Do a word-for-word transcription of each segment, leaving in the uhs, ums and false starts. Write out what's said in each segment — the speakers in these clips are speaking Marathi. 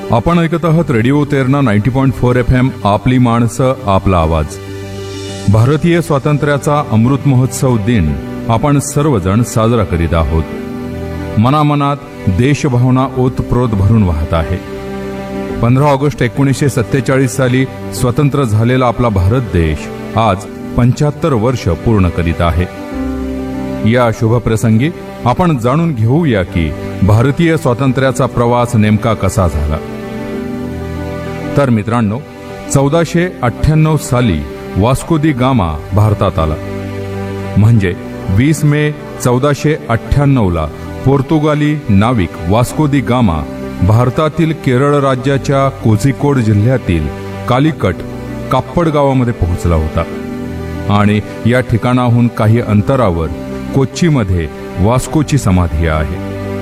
आपण ऐकत आहात radio Terna ninety point four F M आपली माणसं आपला आवाज. भारतीय स्वातंत्र्याचा अमृत महोत्सव दिन आपण सर्वजण साजरा करीत आहोत. मनामनात देशभावना ओतप्रोत भरून वाहत आहे. पंधरा ऑगस्ट एकोणीसशे सत्तेचाळीस साली स्वतंत्र झालेला आपला भारत देश आज पंच्याहत्तर वर्ष पूर्ण करीत आहे. या शुभप्रसंगी आपण जाणून घेऊया की भारतीय स्वातंत्र्याचा प्रवास नेमका कसा झाला. तर मित्रांनो, चौदाशे अठ्ठ्याण्णव साली वास्को दी गामा भारतात आला. म्हणजे वीस मे चौदाशे अठ्ठ्याण्णव ला पोर्तुगाली नाविक वास्को दी गामा भारतातील केरळ राज्याच्या कोझिकोड जिल्ह्यातील कालिकट काप्पड गावामध्ये पोहोचला होता आणि या ठिकाणाहून काही अंतरावर कोच्चीमध्ये वास्कोची समाधी आहे.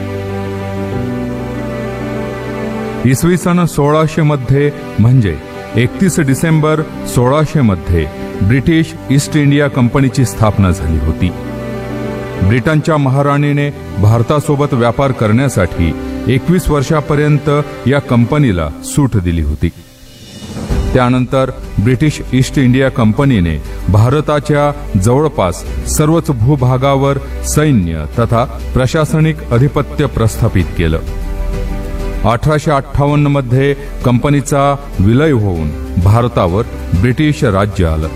इसवी सन सोळाशे मध्ये म्हणजे एकतीस डिसेंबर सोळाशे मध्ये ब्रिटिश ईस्ट इंडिया कंपनीची स्थापना झाली होती. ब्रिटनच्या महाराणीने भारतासोबत व्यापार करण्यासाठी एकवीस वर्षापर्यंत या कंपनीला सूट दिली होती. त्यानंतर ब्रिटिश ईस्ट इंडिया कंपनीने भारताच्या जवळपास सर्वच भूभागावर सैन्य तथा प्रशासनिक अधिपत्य प्रस्थापित केलं. अठराशे अठ्ठावन्न मध्ये कंपनीचा विलय होऊन भारतावर ब्रिटिश राज्य आलं.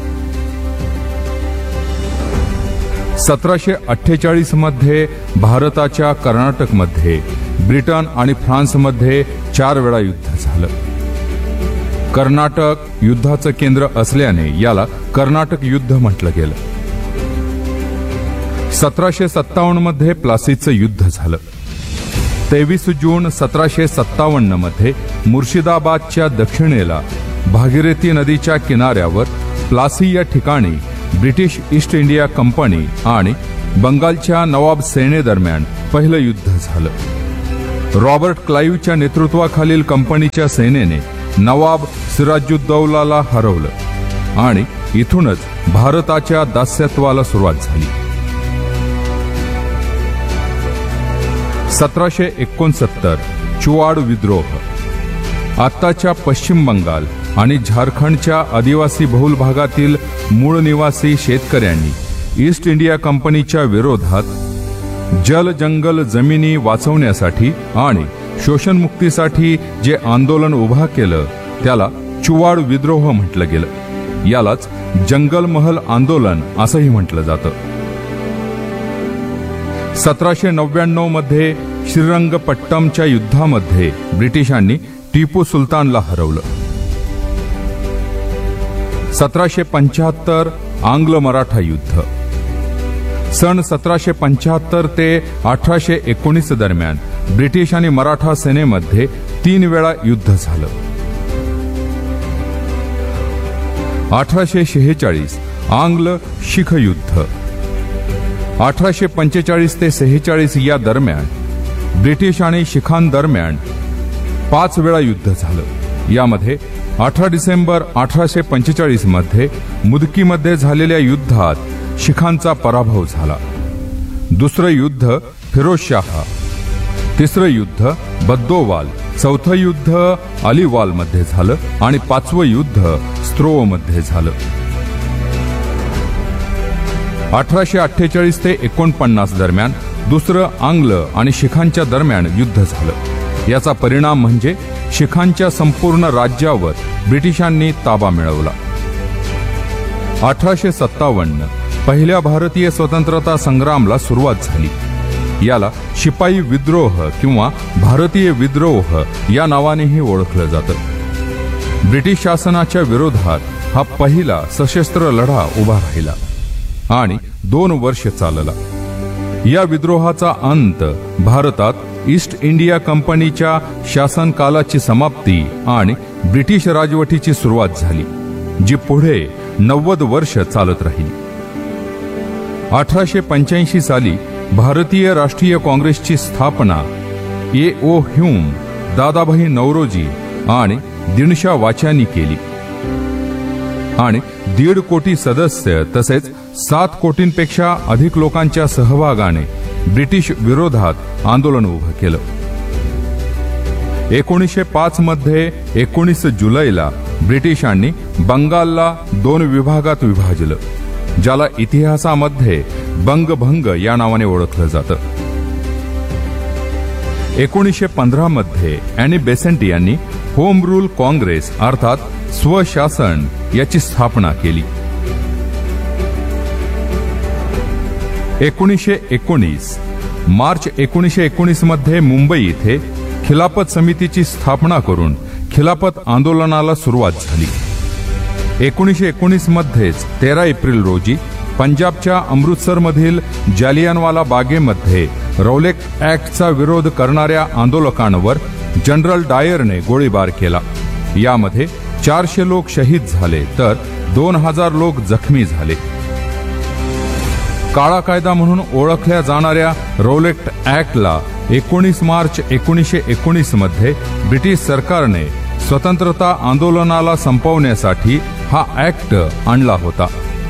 सतराशे अठ्ठेचाळीस मध्ये भारताच्या कर्नाटकमध्ये ब्रिटन आणि फ्रान्समध्ये चार वेळा युद्ध झालं. कर्नाटक युद्धाचं केंद्र असल्याने याला कर्नाटक युद्ध म्हटलं गेलं. सतराशे सत्तावन्न मध्ये प्लासीचं युद्ध झालं. तेवीस जून सतराशे सत्तावन्न मध्ये मुर्शिदाबादच्या दक्षिणेला भागीरथी नदीच्या किनाऱ्यावर प्लासी या ठिकाणी ब्रिटिश ईस्ट इंडिया कंपनी आणि बंगालच्या नवाब सेनेदरम्यान पहिलं युद्ध झालं. रॉबर्ट क्लाईव्हच्या नेतृत्वाखालील कंपनीच्या सेनेने नवाब सिराजुद्दौलाला हरवलं आणि इथूनच भारताच्या दास्यत्वाला सुरुवात झाली. सतराशे एकोणसत्तर चुवाड विद्रोह. आत्ताच्या पश्चिम बंगाल आणि झारखंडच्या आदिवासी बहुल भागातील मूळ निवासी शेतकऱ्यांनी ईस्ट इंडिया कंपनीच्या विरोधात जल जंगल जमिनी वाचवण्यासाठी आणि शोषणमुक्तीसाठी जे आंदोलन उभा केलं त्याला चुवाड विद्रोह म्हटलं गेलं. यालाच जंगल महल आंदोलन असंही म्हटलं जातं. सतराशे नव्याण्णव मध्ये श्रीरंगपट्टमच्या युद्धामध्ये ब्रिटिशांनी टिपू सुलतानला हरवलं. सतराशे पंच्याहत्तर आंग्ल मराठा युद्ध. सन सतराशे पंच्याहत्तर ते अठराशे एकोणीस दरम्यान ब्रिटिश आणि मराठा सेनेमध्ये तीन वेळा युद्ध झालं. अठराशे शेहेचाळीस आंग्ल शीख युद्ध. अठराशे पंचेचाळीस ते सेहेचाळीस या दरम्यान ब्रिटिश आणि शीखांदरम्यान पाच वेळा युद्ध झालं. यामध्ये अठरा डिसेंबर अठराशे पंचेचाळीस मध्ये मुदकीमध्ये झालेल्या युद्धात शीखांचा पराभव झाला. दुसरं युद्ध फिरोजशाह, तिसरं युद्ध बद्दोवाल, चौथं युद्ध अलिवालमध्ये झालं आणि पाचवं युद्ध स्त्रोवमध्ये झालं. अठराशे अठ्ठेचाळीस ते एकोणपन्नास दरम्यान दुसरं आंग्ल आणि शीखांच्या दरम्यान युद्ध झालं. याचा परिणाम म्हणजे शीखांच्या संपूर्ण राज्यावर ब्रिटिशांनी ताबा मिळवला. अठराशे सत्तावन्न पहिल्या भारतीय स्वतंत्रता संग्रामला सुरुवात झाली. याला शिपाई विद्रोह किंवा भारतीय विद्रोह या नावानेही ओळखलं जातं. ब्रिटिश शासनाच्या विरोधात हा पहिला सशस्त्र लढा उभा राहिला आणि दोन वर्ष चालला. या विद्रोहाचा अंत भारतात ईस्ट इंडिया कंपनीच्या शासनकालाची समाप्ती आणि ब्रिटिश राजवटीची सुरुवात झाली, जी पुढे नव्वद वर्ष चालत राहिली. अठराशे पंच्याऐंशी साली भारतीय राष्ट्रीय काँग्रेसची स्थापना ए ओ ह्यूम, दादाभाई नौरोजी आणि दिनशा वाच्यांनी केली आणि दीड कोटी सदस्य तसेच सात कोटींपेक्षा अधिक लोकांच्या सहभागाने ब्रिटिश विरोधात आंदोलन उभं केलं. एकोणीसशे पाच मध्ये एकोणीस जुलैला ब्रिटिशांनी बंगालला दोन विभागात विभाजलं, ज्याला इतिहासामध्ये बंगभंग या नावाने ओळखलं जातं. एकोणीसशे पंधरा मध्ये अॅनी बेसेंट यांनी होम रूल काँग्रेस अर्थात स्वशासन याची स्थापना केली. एकोणीसशे एकोणीस मार्च एकोणीसशे एकोणीस मध्ये मुंबई इथे खिलाफत समितीची स्थापना करून खिलाफत आंदोलनाला सुरुवात झाली. एकोणीसशे एकोणीस मध्येच तेरा एप्रिल रोजी पंजाबच्या अमृतसरमधील जालियनवाला बागेमध्ये रौलेट ऍक्टचा विरोध करणाऱ्या आंदोलकांवर जनरल डायरने गोळीबार केला. यामध्ये चारशे लोक शहीद झाले तर दोन हजार लोक जखमी झाले. काळा कायदा म्हणून ओळखल्या जाणाऱ्या रौलेट ऍक्टला एकोणीस मार्च एकोणीसशे एकोणीस मध्ये ब्रिटिश सरकारने स्वतंत्रता आंदोलनाला संपवण्यासाठी हा ऍक्ट आणला होता.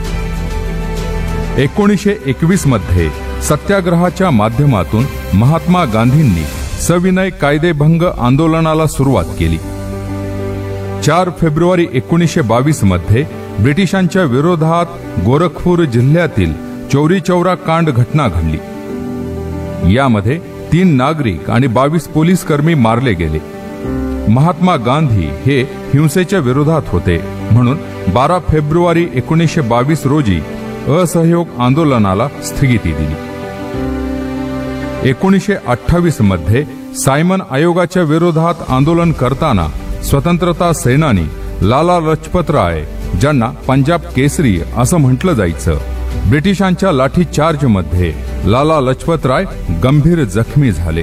एकोणीसशे एकवीस मध्ये सत्याग्रहाच्या माध्यमातून महात्मा गांधींनी सविनय कायदेभंग आंदोलनाला सुरुवात केली. चार फेब्रुवारी एकोणीसशे बावीस मध्ये ब्रिटिशांच्या विरोधात गोरखपूर जिल्ह्यातील चौरी चौरा कांड घटना घडली. यामध्ये तीन नागरिक आणि बावीस पोलीस कर्मी मारले गेले. महात्मा गांधी हे हिंसेच्या विरोधात होते म्हणून बारा फेब्रुवारी एकोणीसशे बावीस रोजी असहयोग आंदोलनाला स्थगिती दिली. एकोणीसशे अठ्ठावीस मध्ये सायमन आयोगाच्या विरोधात आंदोलन करताना स्वतंत्रता सेनानी लाला लजपत राय, ज्यांना पंजाब केसरी असं म्हटलं जायचं, ब्रिटिशांच्या लाठीचार्जमध्ये लाला लजपत राय गंभीर जखमी झाले.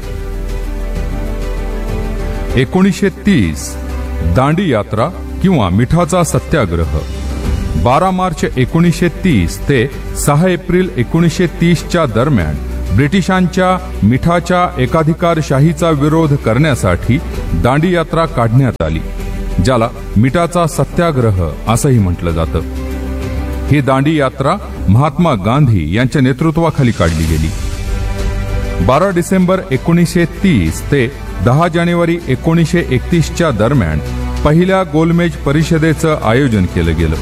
एकोणीसशे तीस दांडी यात्रा किंवा मिठाचा सत्याग्रह. बारा मार्च एकोणीसशे तीस ते सहा एप्रिल एकोणीसशे तीसच्या दरम्यान ब्रिटिशांच्या मिठाच्या एकाधिकारशाहीचा विरोध करण्यासाठी दांडी यात्रा काढण्यात आली, ज्याला मिठाचा सत्याग्रह असंही म्हटलं जातं. ही दांडी यात्रा महात्मा गांधी यांच्या नेतृत्वाखाली काढली गेली. बारा डिसेंबर एकोणीसशे तीस ते दहा जानेवारी एकोणीसशे एकतीसच्या दरम्यान पहिल्या गोलमेज परिषदेचं आयोजन केलं गेलं.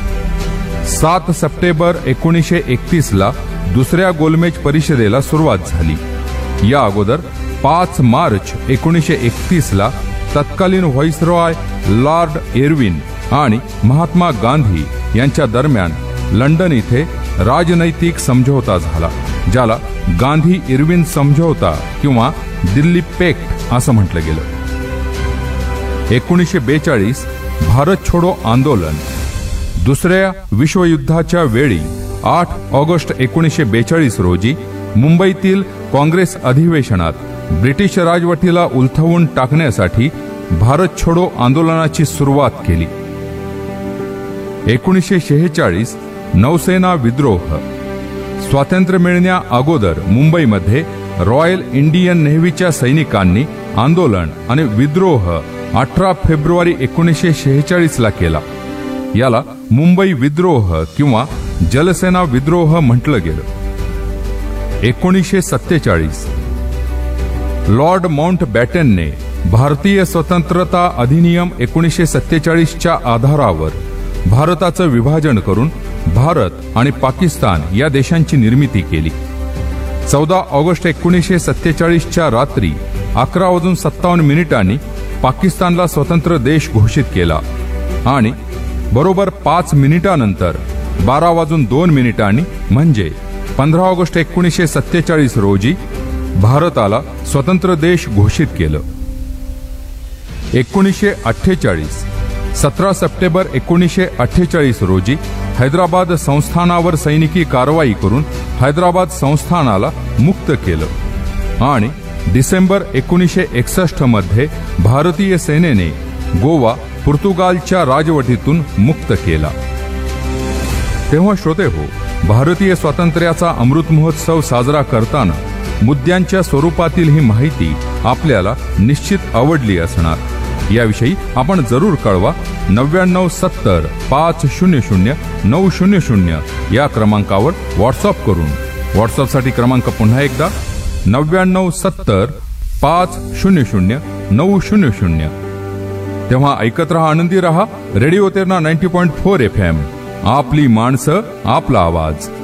सात सप्टेंबर एकोणीसशे एकतीसला दुसऱ्या गोलमेज परिषदेला सुरुवात झाली. या अगोदर पाच मार्च एकोणीसशे एकतीसला तत्कालीन व्हाईसरॉय लॉर्ड इर्विन आणि महात्मा गांधी यांच्या दरम्यान लंडन इथे राजनैतिक समझोता झाला, ज्याला गांधी इर्विन समझोता किंवा दिल्ली पॅक्ट असं म्हटलं गेलं. एकोणीसशे बेचाळीस भारत छोडो आंदोलन. दुसऱ्या विश्वयुद्धाच्या वेळी आठ ऑगस्ट एकोणीसशे बेचाळीस रोजी मुंबईतील काँग्रेस अधिवेशनात ब्रिटिश राजवटीला उलथवून टाकण्यासाठी भारत छोडो आंदोलनाची सुरुवात केली. एकोणीसशे शेहेचाळीस नौसेना विद्रोह. स्वातंत्र्य मिळण्या अगोदर मुंबईमध्ये रॉयल इंडियन नेव्हीच्या सैनिकांनी आंदोलन आणि विद्रोह अठरा फेब्रुवारी एकोणीसशे शेहेचाळीसला केला. याला मुंबई विद्रोह किंवा जलसेना विद्रोह म्हटलं गेलं. एकोणीसशे सत्तेचाळीस लॉर्ड माउंटबॅटनने भारतीय स्वतंत्रता अधिनियम एकोणीसशे सत्तेचाळीसच्या आधारावर भारताचं विभाजन करून भारत आणि पाकिस्तान या देशांची निर्मिती केली. चौदा ऑगस्ट एकोणीसशे सत्तेचाळीसच्या रात्री अकरा वाजून सत्तावन्न मिनिटांनी पाकिस्तानला स्वतंत्र देश घोषित केला आणि बरोबर पाच मिनिटानंतर बारा वाजून दोन मिनिटांनी म्हणजे पंधरा ऑगस्ट एकोणीसशे सत्तेचाळीस रोजी भारताला स्वतंत्र देश घोषित केलं. एकोणीसशे अठ्ठेचाळीस सतरा सप्टेंबर एकोणीसशे अठ्ठेचाळीस रोजी हैदराबाद संस्थानावर सैनिकी कारवाई करून हैदराबाद संस्थानाला मुक्त केलं आणि डिसेंबर एकोणीसशे एकसष्ट मध्ये भारतीय सेनेने गोवा पोर्तुगालच्या राजवटीतून मुक्त केला. तेव्हा श्रोते हो, भारतीय स्वातंत्र्याचा अमृत महोत्सव साजरा करताना मुद्द्यांच्या स्वरूपातील ही माहिती आपल्याला निश्चित आवडली असणार. याविषयी आपण जरूर कळवा. नव्याण्णव सत्तर पाच शून्य शून्य नऊ शून्य शून्य या क्रमांकावर व्हॉट्सअप करून. व्हॉट्सअपसाठी क्रमांक पुन्हा एकदा नव्याण्णव सत्तर पाच शून्य शून्य नऊ शून्य शून्य. तेव्हा ऐकत रहा, आनंदी रहा. Radio Terna ninety point four F M. आपली माणसं, आपला आवाज.